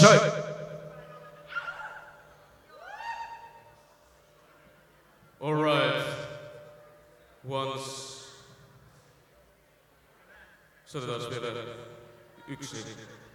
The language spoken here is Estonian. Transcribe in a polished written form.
shot. All right. Once. Seda taas veel üks.